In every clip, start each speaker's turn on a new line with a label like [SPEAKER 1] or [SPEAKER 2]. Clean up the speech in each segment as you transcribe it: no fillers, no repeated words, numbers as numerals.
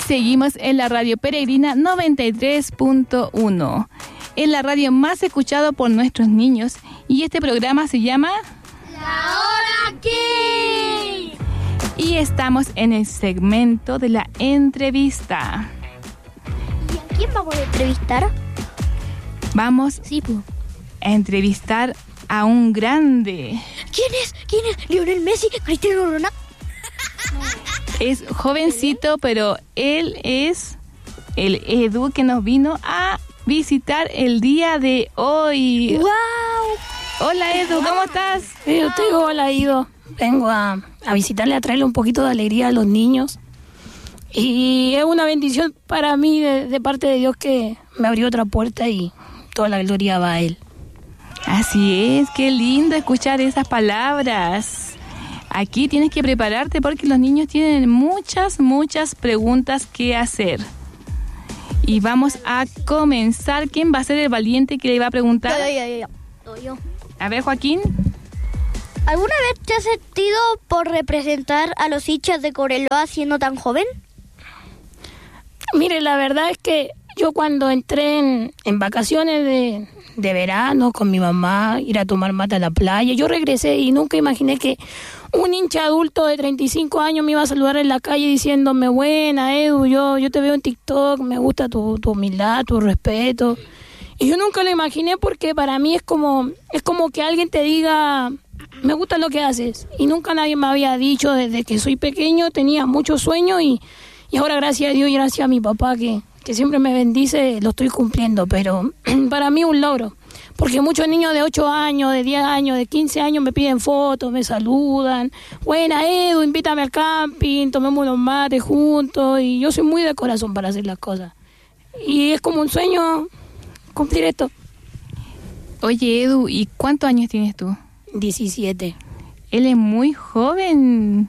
[SPEAKER 1] seguimos en la radio Peregrina 93.1, en la radio más escuchado por nuestros niños, y este programa se llama
[SPEAKER 2] La Hora Kids.
[SPEAKER 1] Y estamos en el segmento de la entrevista.
[SPEAKER 2] ¿Y a quién vamos a entrevistar?
[SPEAKER 1] Vamos a entrevistar a un grande.
[SPEAKER 2] ¿Quién es? ¿Lionel Messi? ¿Cristiano Ronaldo?
[SPEAKER 1] Es jovencito, pero él es el Edu que nos vino a visitar el día de hoy.
[SPEAKER 2] ¡Wow!
[SPEAKER 1] Hola Edu, ¿cómo estás?
[SPEAKER 3] Hola Ido. Vengo a visitarle, a traerle un poquito de alegría a los niños. Y es una bendición para mí de parte de Dios que me abrió otra puerta y toda la gloria va a Él.
[SPEAKER 1] Así es, qué lindo escuchar esas palabras. Aquí tienes que prepararte porque los niños tienen muchas preguntas que hacer. Y vamos a comenzar. ¿Quién va a ser el valiente que le va a preguntar?
[SPEAKER 2] Yo.
[SPEAKER 1] A ver, Joaquín.
[SPEAKER 2] ¿Alguna vez te has sentido por representar a los hinchas de Cobreloa siendo tan joven?
[SPEAKER 3] Mire, la verdad es que yo cuando entré en vacaciones de verano con mi mamá, ir a tomar mate a la playa, yo regresé y nunca imaginé que un hincha adulto de 35 años me iba a saludar en la calle diciéndome: buena Edu, yo te veo en TikTok, me gusta tu humildad, tu respeto. Y yo nunca lo imaginé porque para mí es como que alguien te diga: me gusta lo que haces. Y nunca nadie me había dicho. Desde que soy pequeño tenía muchos sueños y ahora gracias a Dios y gracias a mi papá que siempre me bendice, lo estoy cumpliendo. Pero para mí un logro, porque muchos niños de 8 años, de 10 años, de 15 años me piden fotos, me saludan: buena Edu, invítame al camping, tomemos unos mates juntos. Y yo soy muy de corazón para hacer las cosas y es como un sueño cumplir esto.
[SPEAKER 1] Oye Edu, ¿y cuántos años tienes tú?
[SPEAKER 3] 17.
[SPEAKER 1] Él es muy joven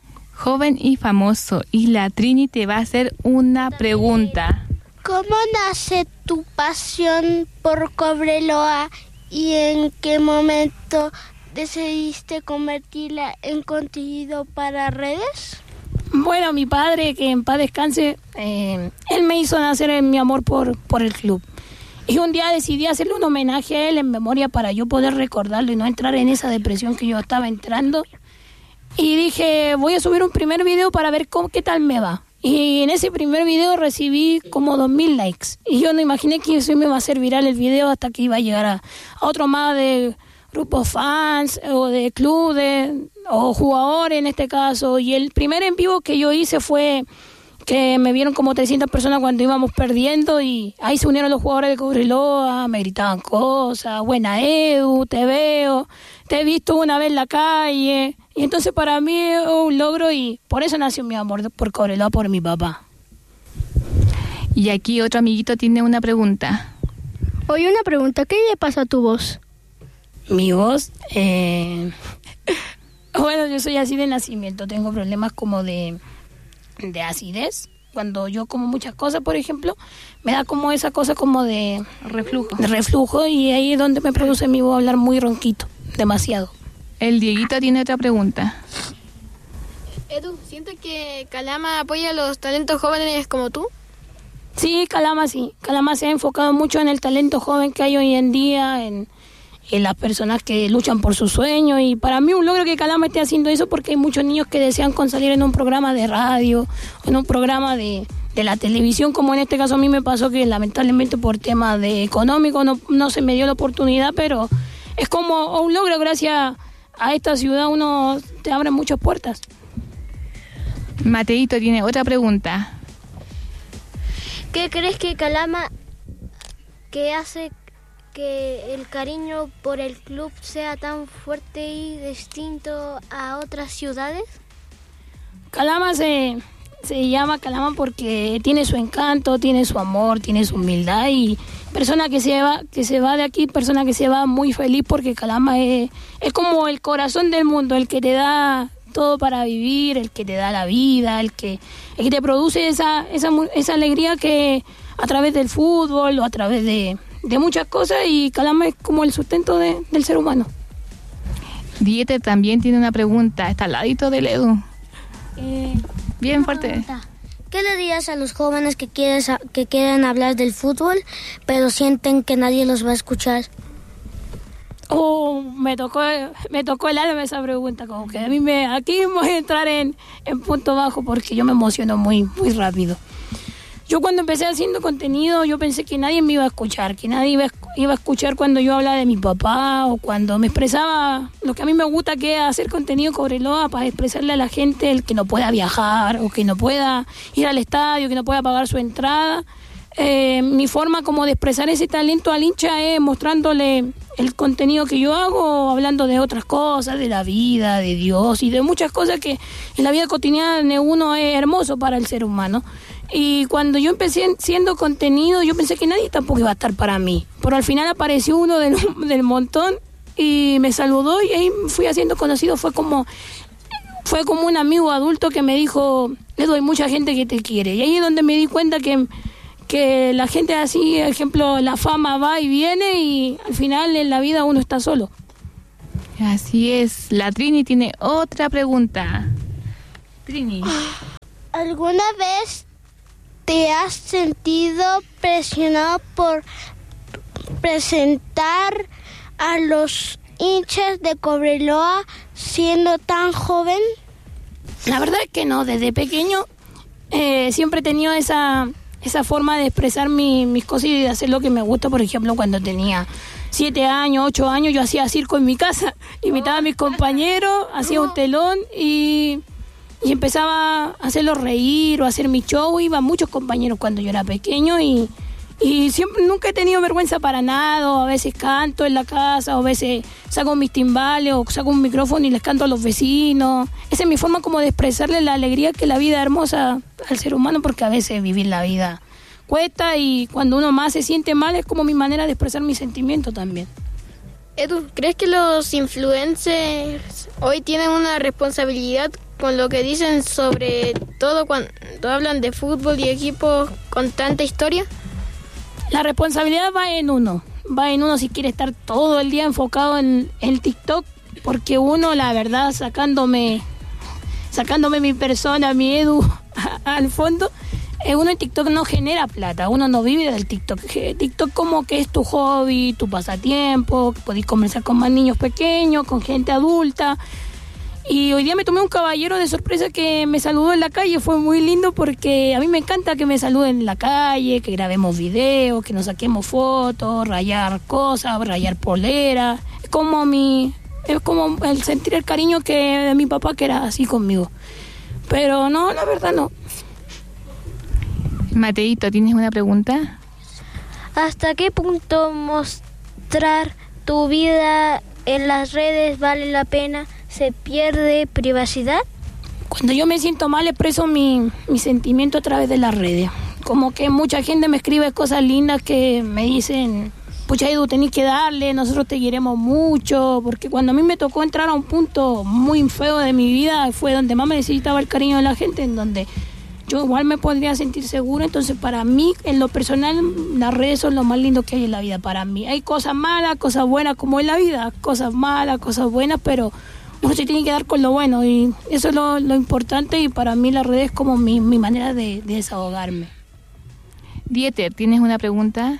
[SPEAKER 1] y famoso, y la Trini te va a hacer una pregunta.
[SPEAKER 2] ¿Cómo nace tu pasión por Cobreloa y en qué momento decidiste convertirla en contenido para redes?
[SPEAKER 3] Bueno, mi padre, que en paz descanse, él me hizo nacer en mi amor por el club. Y un día decidí hacerle un homenaje a él en memoria para yo poder recordarlo y no entrar en esa depresión que yo estaba entrando. Y dije, voy a subir un primer video para ver qué tal me va. Y en ese primer video recibí como 2,000 likes. Y yo no imaginé que eso me iba a hacer viral el video hasta que iba a llegar a otro más de grupos fans o de clubes o jugadores en este caso. Y el primer en vivo que yo hice fue que me vieron como 300 personas cuando íbamos perdiendo y ahí se unieron los jugadores de Cobreloa, me gritaban cosas: buena Edu, te veo, te he visto una vez en la calle. Y entonces para mí es un logro y por eso nació mi amor por Cobreloa, por mi papá.
[SPEAKER 1] Y aquí otro amiguito tiene una pregunta.
[SPEAKER 2] Oye, una pregunta, ¿qué le pasa a tu voz?
[SPEAKER 3] Mi voz, bueno, yo soy así de nacimiento, tengo problemas como de acidez. Cuando yo como muchas cosas, por ejemplo, me da como esa cosa como de reflujo y ahí es donde me produce mi voz hablar muy ronquito, demasiado.
[SPEAKER 1] El Dieguito tiene otra pregunta.
[SPEAKER 4] Edu, ¿sientes que Calama apoya a los talentos jóvenes como tú?
[SPEAKER 3] Sí. Calama se ha enfocado mucho en el talento joven que hay hoy en día, en las personas que luchan por sus sueños, y para mí un logro que Calama esté haciendo eso porque hay muchos niños que desean salir en un programa de radio, en un programa de la televisión, como en este caso a mí me pasó que lamentablemente por temas de económico no se me dio la oportunidad, pero es como un logro. Gracias a esta ciudad uno te abre muchas puertas.
[SPEAKER 1] Mateito tiene otra pregunta.
[SPEAKER 2] ¿Qué crees que Calama que hace que el cariño por el club sea tan fuerte y distinto a otras ciudades?
[SPEAKER 3] Calama se llama Calama porque tiene su encanto, tiene su amor, tiene su humildad, y persona que se va de aquí, persona que se va muy feliz porque Calama es como el corazón del mundo, el que te da todo para vivir, el que te da la vida, el que te produce esa alegría que a través del fútbol o a través de muchas cosas, y Calama es como el sustento del ser humano.
[SPEAKER 2] ¿Qué le dirías a los jóvenes que quieren hablar del fútbol, pero sienten que nadie los va a escuchar?
[SPEAKER 3] Me tocó el alma esa pregunta, como que aquí voy a entrar en punto bajo porque yo me emociono muy, muy rápido. Yo cuando empecé haciendo contenido, yo pensé que nadie me iba a escuchar, que nadie iba a escuchar cuando yo hablaba de mi papá o cuando me expresaba lo que a mí me gusta, que es hacer contenido Cobreloa para expresarle a la gente el que no pueda viajar o que no pueda ir al estadio, que no pueda pagar su entrada. Mi forma como de expresar ese talento al hincha es mostrándole el contenido que yo hago, hablando de otras cosas, de la vida, de Dios y de muchas cosas que en la vida cotidiana de uno es hermoso para el ser humano. Y cuando yo empecé siendo contenido, yo pensé que nadie tampoco iba a estar para mí. Pero al final apareció uno del montón y me saludó y ahí fui haciendo conocido. Fue como un amigo adulto que me dijo, Edu, hay mucha gente que te quiere. Y ahí es donde me di cuenta que la gente así, por ejemplo, la fama va y viene y al final en la vida uno está solo.
[SPEAKER 1] Así es. La Trini tiene otra pregunta. Trini.
[SPEAKER 2] ¿Alguna vez te has sentido presionado por presentar a los hinchas de Cobreloa siendo tan joven?
[SPEAKER 3] La verdad es que no, desde pequeño siempre he tenido esa forma de expresar mis cosas y de hacer lo que me gusta. Por ejemplo, cuando tenía 7 años, 8 años, yo hacía circo en mi casa, invitaba a mis compañeros, hacía un telón y empezaba a hacerlos reír o a hacer mi show. Iban muchos compañeros cuando yo era pequeño y siempre nunca he tenido vergüenza para nada. O a veces canto en la casa, o a veces saco mis timbales o saco un micrófono y les canto a los vecinos. Esa es mi forma como de expresarle la alegría que la vida es hermosa al ser humano, porque a veces vivir la vida cuesta y cuando uno más se siente mal es como mi manera de expresar mis sentimientos también.
[SPEAKER 4] Edu, ¿crees que los influencers hoy tienen una responsabilidad con lo que dicen, sobre todo cuando hablan de fútbol y equipos con tanta historia?
[SPEAKER 3] La responsabilidad va en uno si quiere estar todo el día enfocado en el TikTok, porque uno, la verdad, sacándome mi persona, mi Edu al fondo, uno en TikTok no genera plata, uno no vive del TikTok. TikTok como que es tu hobby, tu pasatiempo, podés conversar con más niños pequeños, con gente adulta. Y hoy día me tomé un caballero de sorpresa que me saludó en la calle. Fue muy lindo porque a mí me encanta que me saluden en la calle, que grabemos videos, que nos saquemos fotos, rayar cosas, rayar poleras. Es como el sentir el cariño que de mi papá, que era así conmigo. Pero no, la verdad no.
[SPEAKER 1] Mateito, ¿tienes una pregunta?
[SPEAKER 2] ¿Hasta qué punto mostrar tu vida en las redes vale la pena? ¿Se pierde privacidad?
[SPEAKER 3] Cuando yo me siento mal, expreso mi sentimiento a través de las redes. Como que mucha gente me escribe cosas lindas que me dicen, pucha Edu, tenés que darle, nosotros te queremos mucho. Porque cuando a mí me tocó entrar a un punto muy feo de mi vida, fue donde más me necesitaba el cariño de la gente, en donde yo igual me podría sentir segura. Entonces, para mí, en lo personal, las redes son lo más lindo que hay en la vida para mí. Hay cosas malas, cosas buenas, como en la vida, cosas malas, cosas buenas, pero uno se tiene que dar con lo bueno y eso es lo importante, y para mí las redes es como mi manera de desahogarme.
[SPEAKER 1] Dieter, ¿tienes una pregunta?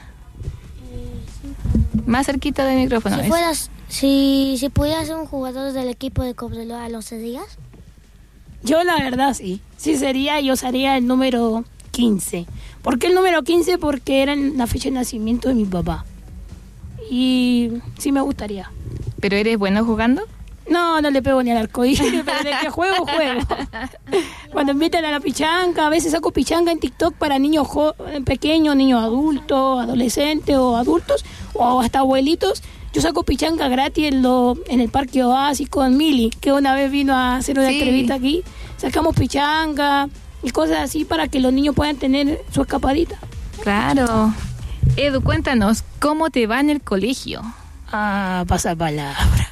[SPEAKER 1] Más cerquita del micrófono.
[SPEAKER 2] Si pudieras ser un jugador del equipo de Cobreloa, ¿lo serías?
[SPEAKER 3] Yo la verdad sí sería, yo sería el número 15. ¿Por qué el número 15? Porque era la fecha de nacimiento de mi papá. Y sí me gustaría.
[SPEAKER 1] ¿Pero eres bueno jugando?
[SPEAKER 3] No le pego ni al arcoíris, pero de que juego. Cuando invitan a la pichanga, a veces saco pichanga en TikTok para niños pequeños, niños adultos, adolescentes o adultos, o hasta abuelitos. Yo saco pichanga gratis en el Parque Oasis con Mili, que una vez vino a hacer una entrevista aquí. Sacamos pichanga y cosas así para que los niños puedan tener su escapadita.
[SPEAKER 1] Claro. Edu, cuéntanos, ¿cómo te va en el colegio?
[SPEAKER 3] Pasa palabra.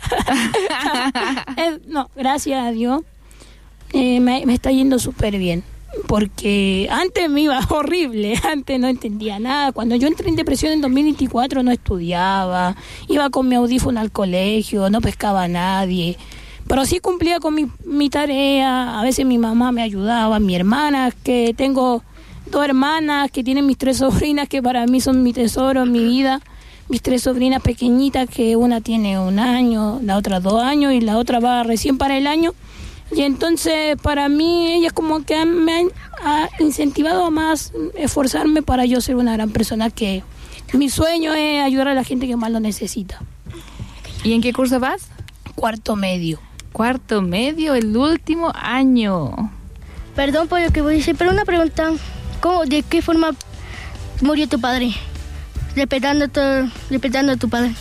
[SPEAKER 3] No, gracias a Dios me está yendo súper bien, porque antes me iba horrible, antes no entendía nada. Cuando yo entré en depresión en 2024 no estudiaba, iba con mi audífono al colegio, no pescaba a nadie, Pero sí cumplía con mi tarea. A veces mi mamá me ayudaba, mi hermana, que tengo 2 hermanas que tienen mis 3 sobrinas, que para mí son mi tesoro en mi vida. Mis 3 sobrinas pequeñitas, que una tiene 1 año, la otra 2 años y la otra va recién para el año. Y entonces para mí ellas como que me han incentivado a más esforzarme para yo ser una gran persona, que mi sueño es ayudar a la gente que más lo necesita.
[SPEAKER 1] ¿Y en qué curso vas?
[SPEAKER 3] 4º medio.
[SPEAKER 1] 4º medio, el último año.
[SPEAKER 2] Perdón por lo que voy a decir, pero una pregunta. ¿De qué forma murió tu padre? Respetando a tu padre.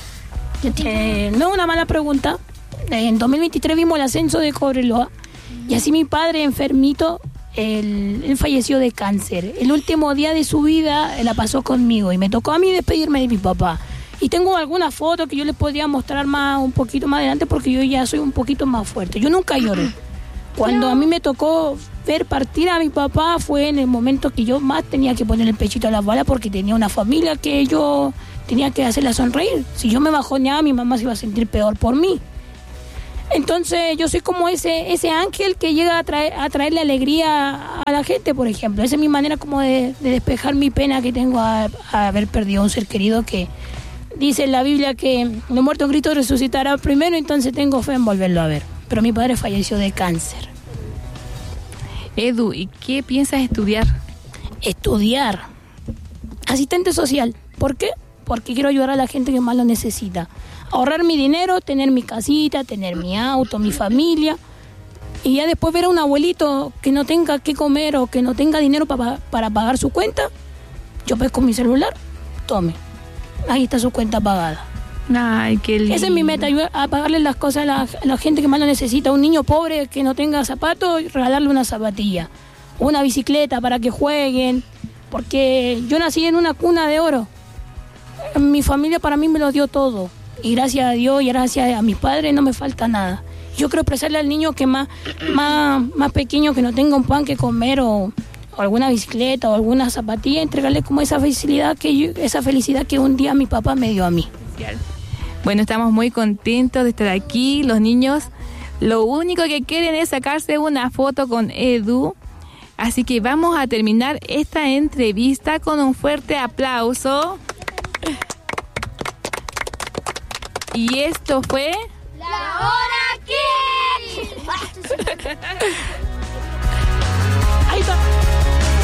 [SPEAKER 3] No es una mala pregunta. En 2023 vimos el ascenso de Cobreloa y así mi padre enfermito, él falleció de cáncer. El último día de su vida la pasó conmigo y me tocó a mí despedirme de mi papá. Y tengo algunas fotos que yo les podría mostrar un poquito más adelante, porque yo ya soy un poquito más fuerte. Yo nunca lloré. Cuando a mí me tocó ver partir a mi papá fue en el momento que yo más tenía que poner el pechito a las balas, porque tenía una familia que yo tenía que hacerla sonreír. Si yo me bajoneaba, mi mamá se iba a sentir peor por mí. Entonces yo soy como ese ángel que llega a traerle alegría a la gente, por ejemplo. Esa es mi manera como de despejar mi pena que tengo a haber perdido a un ser querido, que dice en la Biblia que de muerto en Cristo resucitará primero, entonces tengo fe en volverlo a ver. Pero mi padre falleció de cáncer.
[SPEAKER 1] Edu, ¿y qué piensas estudiar?
[SPEAKER 3] Estudiar asistente social. ¿Por qué? Porque quiero ayudar a la gente que más lo necesita. Ahorrar mi dinero, tener mi casita, tener mi auto, mi familia. Y ya después ver a un abuelito que no tenga qué comer o que no tenga dinero para pagar su cuenta. Yo pesco mi celular, tome. Ahí está su cuenta pagada.
[SPEAKER 1] Ay, qué lindo.
[SPEAKER 3] Esa es mi meta, ayudar a pagarle las cosas a la gente que más lo necesita. Un niño pobre que no tenga zapatos, regalarle una zapatilla. Una bicicleta para que jueguen. Porque yo nací en una cuna de oro. Mi familia para mí me lo dio todo. Y gracias a Dios y gracias a mis padres no me falta nada. Yo quiero expresarle al niño que más pequeño, que no tenga un pan que comer o alguna bicicleta o alguna zapatilla, entregarle como esa felicidad que un día mi papá me dio a mí.
[SPEAKER 1] Bueno, estamos muy contentos de estar aquí. Los niños lo único que quieren es sacarse una foto con Edu. Así que vamos a terminar esta entrevista con un fuerte aplauso. Y esto fue...
[SPEAKER 2] ¡La Hora Kids!
[SPEAKER 3] Ahí está.